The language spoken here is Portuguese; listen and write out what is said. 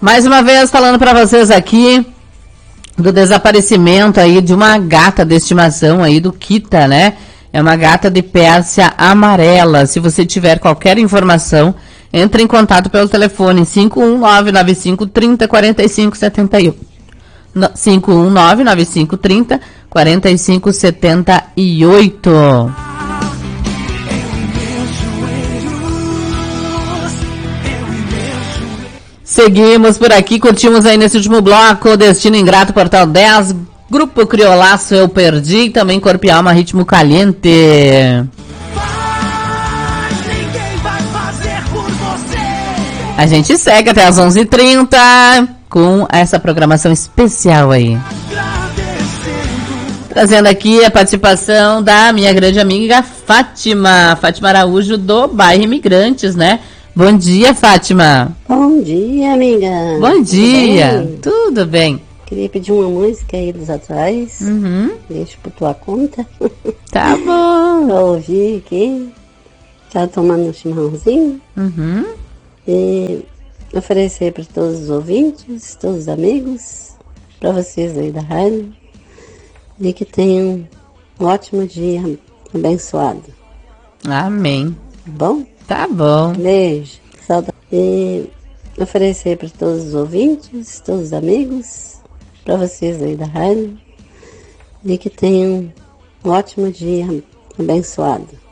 Mais uma vez falando para vocês aqui do desaparecimento aí de uma gata de estimação aí do Kita, né? É uma gata de Pérsia amarela. Se você tiver qualquer informação, entre em contato pelo telefone 51995304578. 51995304578. Seguimos por aqui, curtimos aí nesse último bloco Destino Ingrato, Portal 10, Grupo Criolaço, Eu Perdi, também Corpo e Alma, Ritmo Caliente. A gente segue até as 11h30 com essa programação especial aí. Trazendo aqui a participação da minha grande amiga Fátima Araújo, do bairro Imigrantes, né? Bom dia, Fátima. Bom dia, amiga. Bom dia. Tudo bem? Queria pedir uma música aí dos atuais. Deixa por tua conta. Tá bom. Pra ouvir aqui. Tá tomando um chimarrãozinho. E oferecer para todos os ouvintes, todos os amigos, para vocês aí da rádio. E que tenham um ótimo dia abençoado. Amém. Bom? Tá bom. Beijo. Saudade. E oferecer para todos os ouvintes, todos os amigos, para vocês aí da rádio. E que tenham um ótimo dia abençoado.